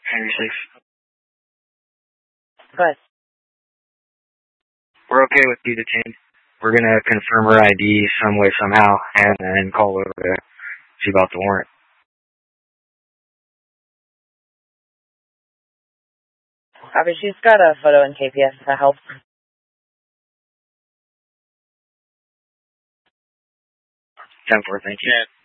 Henry 6. Good. We're okay with you detained. We're going to confirm her ID some way, somehow, and then call over to see about the warrant. Copy. She's got a photo in KPS if that helps. 10-4, thank you. Yeah.